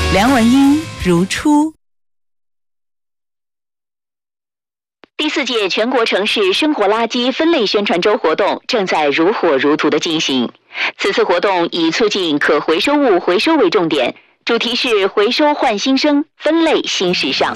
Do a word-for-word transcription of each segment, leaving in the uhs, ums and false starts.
梁文音如初。 第四届全国城市生活垃圾分类宣传周活动正在如火如荼地进行。此次活动以促进可回收物回收为重点，主题是回收焕新生，分类新时尚。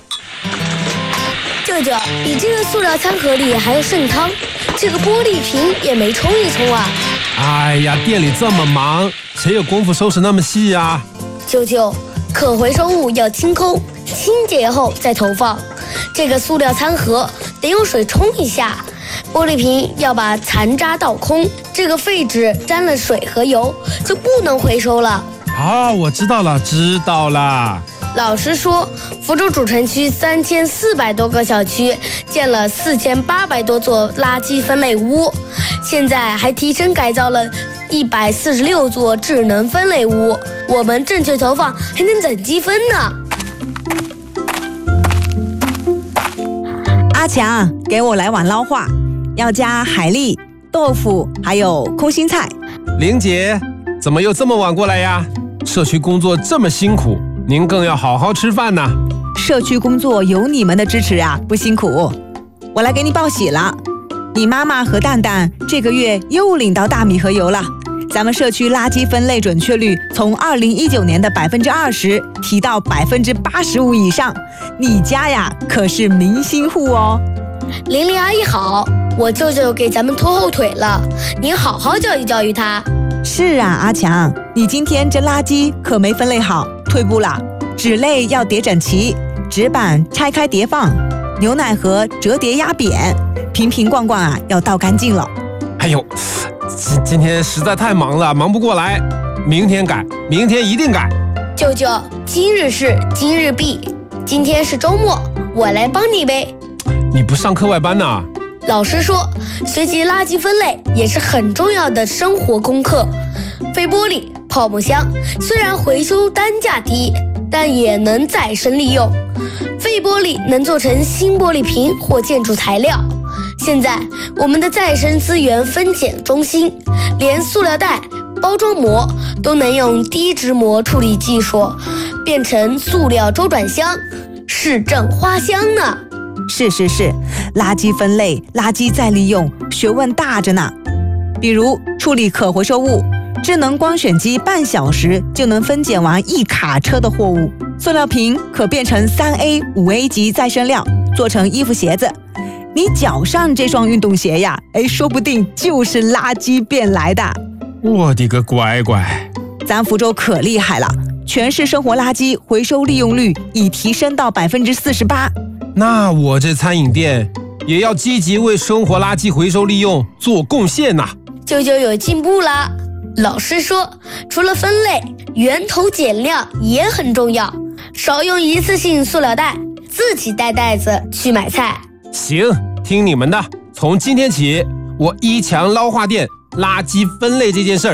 舅舅，你这个塑料餐盒里还有剩汤，这个玻璃瓶也没冲一冲啊！ 哎呀，店里这么忙，谁有功夫收拾那么细呀？ 舅舅，可回收物要清空，清洁后再投放。这个塑料餐盒得用水冲一下，玻璃瓶要把残渣倒空，这个废纸沾了水和油就不能回收了。 哦，我知道了，知道了。 老师说，福州主城区三千四百多个小区建了四千八百多座垃圾分类屋，现在还提升改造了一百四十六座智能分类屋。我们正确投放还能攒积分呢。 阿强，给我来碗捞化，要加海蛎、豆腐，还有空心菜。 玲姐，怎么又这么晚过来呀？社区工作这么辛苦，您更要好好吃饭呢。 社区工作有你们的支持啊，不辛苦。我来给你报喜了，你妈妈和蛋蛋这个月又领到大米和油了。咱们社区垃圾分类准确率从二零一九年的百分之二十提到百分之八十五以上，你家呀可是明星户哦。 玲玲阿姨好，我舅舅给咱们拖后腿了，您好好教育教育他。 是啊，阿强，你今天这垃圾可没分类好，退步了。纸类要叠整齐，纸板拆开叠放，牛奶盒折叠压扁，瓶瓶罐罐啊要倒干净了。 哎呦，今今天实在太忙了，忙不过来，明天改，明天一定改。 舅舅，今日事今日毕，今天是周末，我来帮你呗。 你不上课外班呢？ 老师说，学习垃圾分类也是很重要的生活功课。废玻璃、泡沫箱虽然回收单价低，但也能再生利用。废玻璃能做成新玻璃瓶或建筑材料。现在我们的再生资源分拣中心，连塑料袋、包装膜都能用低质膜处理技术变成塑料周转箱，市政花香呢。 是是是，垃圾分类、垃圾再利用，学问大着呢。比如处理可回收物，智能光选机半小时就能分拣完一卡车的货物。塑料瓶可变成三 A、五 A 级再生料，做成衣服鞋子。你脚上这双运动鞋呀，哎，说不定就是垃圾变来的。 我的个乖乖！ 咱福州可厉害了，全市生活垃圾回收利用率已提升到百分之四十八。 那我这餐饮店也要积极为生活垃圾回收利用做贡献呐。 舅舅有进步啦！老师说，除了分类，源头减量也很重要，少用一次性塑料袋，自己带袋子去买菜。 行，听你们的。从今天起，我一强捞化店垃圾分类这件事儿